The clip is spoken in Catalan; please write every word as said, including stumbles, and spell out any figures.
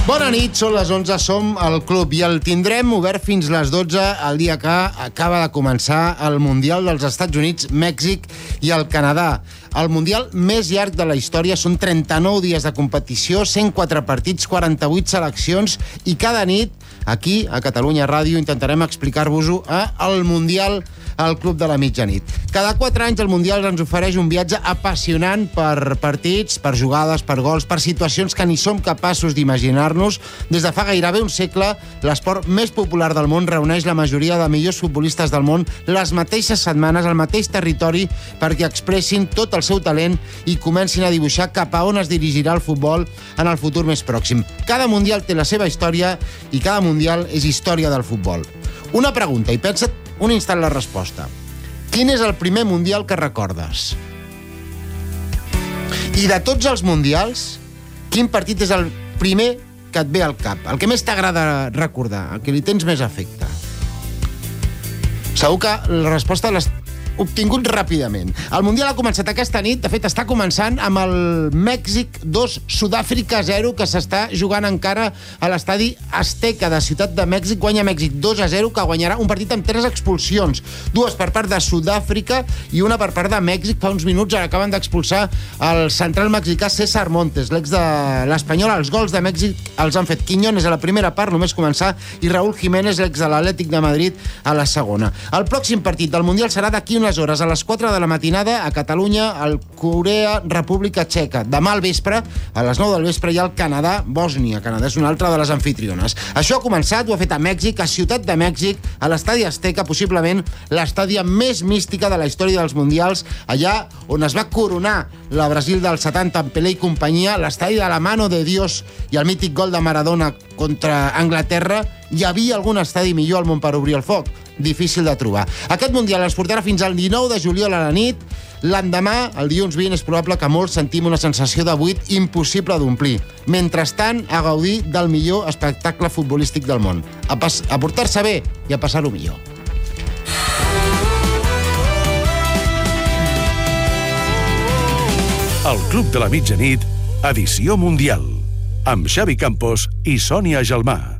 Bona nit, són les onze, som al club i el tindrem obert fins les dotze el dia que acaba de començar el Mundial dels Estats Units, Mèxic i el Canadà. El Mundial més llarg de la història, són trenta-nou dies de competició, cent quatre partits, quaranta-vuit seleccions i cada nit, aquí, a Catalunya Ràdio, intentarem explicar-vos-ho al Mundial al Club de la Mitjanit. Cada quatre anys el Mundial ens ofereix un viatge apassionant per partits, per jugades, per gols, per situacions que ni som capaços d'imaginar-nos. Des de fa gairebé un segle, l'esport més popular del món reuneix la majoria de millors futbolistes del món les mateixes setmanes, al mateix territori, perquè expressin tot el seu talent i comencin a dibuixar cap a on es dirigirà el futbol en el futur més pròxim. Cada Mundial té la seva història i cada Mundial és història del futbol. Una pregunta, i pensa't un instant la resposta. Quin és el primer Mundial que recordes? I de tots els Mundials, quin partit és el primer que et ve al cap? El que més t'agrada recordar, el que li tens més afecte? Segur que la resposta l'has obtingut ràpidament. El Mundial ha començat aquesta nit, de fet està començant amb el Mèxic dos, Sud-àfrica zero, que s'està jugant encara a l'estadi Azteca de Ciutat de Mèxic. Guanya Mèxic dos a zero, que guanyarà un partit amb tres expulsions, dues per part de Sud-àfrica i una per part de Mèxic. Fa uns minuts acaben d'expulsar el central mexicà César Montes, l'ex de l'Espanyol. Els gols de Mèxic els han fet Quiñones a la primera part, només començar, i Raúl Jiménez, l'ex de l'Atlètic de Madrid, a la segona. El pròxim partit del Mundial serà d'aquí una hores, a les quatre de la matinada, a Catalunya, al Corea, República Txeca. Demà al vespre, a les nou del vespre, hi ha el Canadà, Bòsnia. Canadà és una altra de les anfitriones. Això ha començat, ho ha fet a Mèxic, a Ciutat de Mèxic, a l'estadi Azteca, possiblement l'estàdia més mística de la història dels Mundials, allà on es va coronar la Brasil del setanta amb Pelé i companyia, l'estadi de la Mano de Dios i el mític gol de Maradona contra Anglaterra. Hi havia algun estadi millor al món per obrir el foc? Difícil de trobar. Aquest Mundial ens portarà fins al dinou de juliol a la nit. L'endemà, el dilluns vint, és probable que molts sentim una sensació de buit impossible d'omplir. Mentrestant, a gaudir del millor espectacle futbolístic del món. A, pas- a portar-se bé i a passar-ho millor. El Club de la Mitjanit, edició mundial, amb Xavi Campos i Sònia Gelmà.